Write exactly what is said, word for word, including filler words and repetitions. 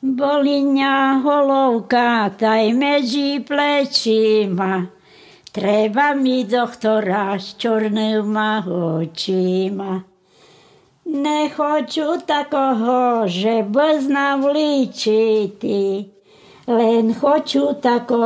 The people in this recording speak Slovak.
Boli mňa holovka, taj medzi plečima. Treba mi doktora s čornýma očima. Nechoču takoho, že blznám líčiti, len choču takoho,